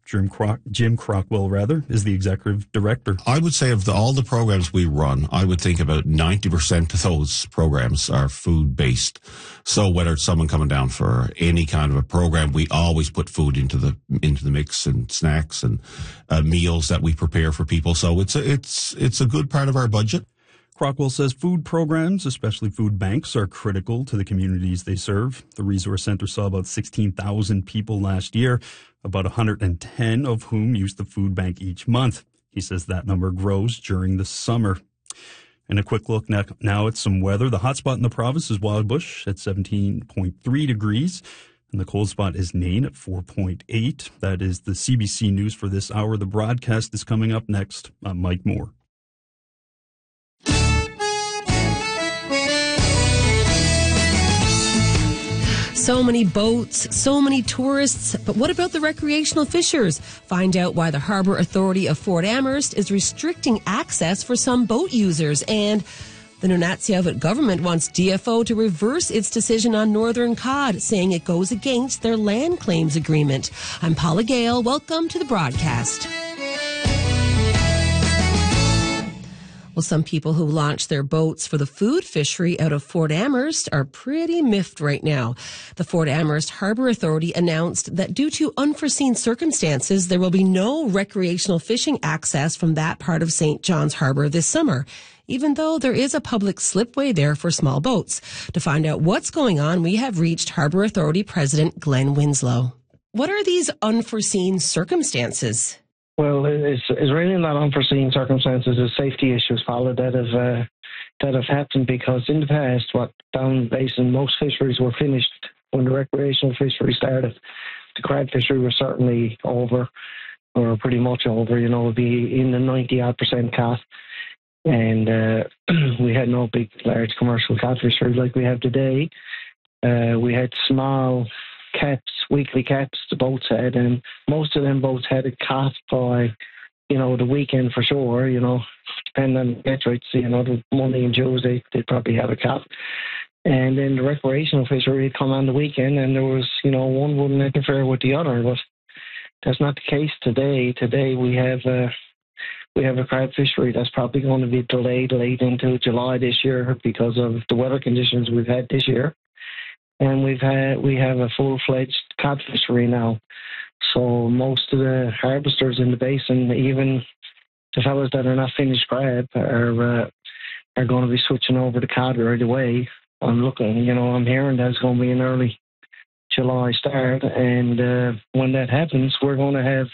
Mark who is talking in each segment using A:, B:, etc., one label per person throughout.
A: Jim Crockwell, is the executive director.
B: I would say of all the programs we run, I would think about 90% of those programs are food-based. So whether it's someone coming down for any kind of a program, we always put food into the mix, and snacks and meals that we prepare for people. So it's a good part of our budget.
A: Crockwell says food programs, especially food banks, are critical to the communities they serve. The Resource Center saw about 16,000 people last year, about 110 of whom use the food bank each month. He says that number grows during the summer. And a quick look now at some weather. The hot spot in the province is Wildbush at 17.3 degrees. And the cold spot is Nain at 4.8. That is the CBC News for this hour. The broadcast is coming up next. I'm Mike Moore.
C: So many boats, so many tourists, but what about the recreational fishers? Find out why the Harbour Authority of Fort Amherst is restricting access for some boat users, and the Nunatsiavut government wants DFO to reverse its decision on Northern Cod, saying it goes against their land claims agreement. I'm Paula Gale. Welcome to the broadcast. Well, some people who launched their boats for the food fishery out of Fort Amherst are pretty miffed right now. The Fort Amherst Harbour Authority announced that due to unforeseen circumstances, there will be no recreational fishing access from that part of St. John's Harbour this summer, even though there is a public slipway there for small boats. To find out what's going on, we have reached Harbour Authority President Glenn Winslow. What are these unforeseen circumstances?
D: Well, it's really not unforeseen circumstances. It's safety issues, Paula, that have happened because in the past, down the basin, most fisheries were finished when the recreational fishery started. The crab fishery was certainly over, or pretty much over. You know, it'd be in the 90-odd% cat, and we had no big, large commercial cat fishery like we have today. We had small caps, weekly caps the boats had, and most of them boats had a caught by, the weekend for sure, depending on the catch rates, the Monday and Tuesday, they'd probably have a caught. And then the recreational fishery would come on the weekend, and there was, one wouldn't interfere with the other, but that's not the case today. Today we have a crab fishery that's probably going to be delayed late into July this year because of the weather conditions we've had this year. And we have a full-fledged cod fishery now. So most of the harvesters in the basin, even the fellas that are not finished crab, are going to be switching over to cod right away. I'm hearing that's going to be an early July start. And when that happens, we're going to have,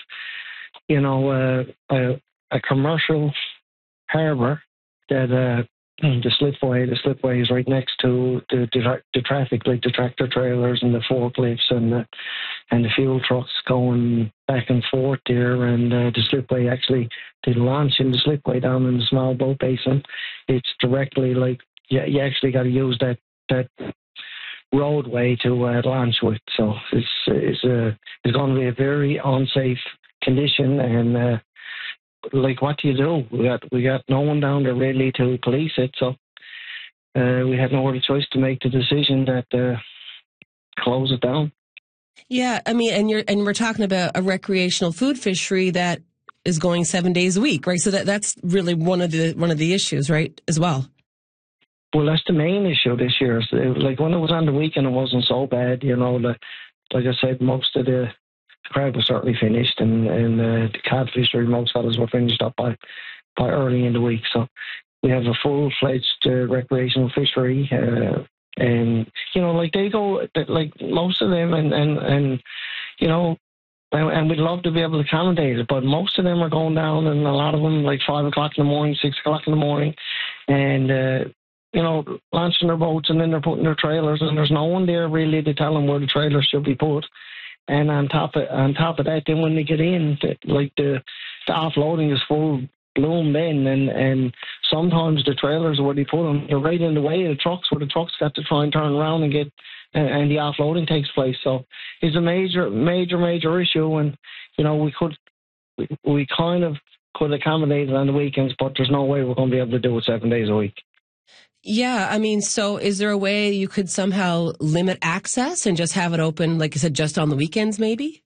D: a commercial harbour that the slipway is right next to the traffic, like the tractor trailers and the forklifts and the fuel trucks going back and forth there. And the slipway actually, they launch in the slipway down in the small boat basin. It's directly you actually got to use that roadway to launch with. So it's going to be a very unsafe condition. And what do you do? We got no one down there really to police it, so we had no other choice to make the decision that close it down.
C: Yeah, I mean, and we're talking about a recreational food fishery that is going 7 days a week, right? So that's really one of the issues, right, as well.
D: Well, that's the main issue this year. So, when it was on the weekend, it wasn't so bad. Like I said, most of the crab was certainly finished, and the cod fishery, most fellas were finished up by early in the week. So we have a full-fledged recreational fishery, and they go most of them, and we'd love to be able to accommodate it, but most of them are going down, and a lot of them 5 o'clock in the morning, 6 o'clock in the morning, and launching their boats, and then they're putting their trailers, and there's no one there really to tell them where the trailers should be put. And on top of that, then when they get in, the offloading is full bloom then, and sometimes the trailers where they put them, they're right in the way of the trucks, where the trucks got to try and turn around and get, and the offloading takes place. So it's a major issue, and we kind of could accommodate it on the weekends, but there's no way we're going to be able to do it 7 days a week.
C: Yeah, I mean, so is there a way you could somehow limit access and just have it open, like you said, just on the weekends maybe?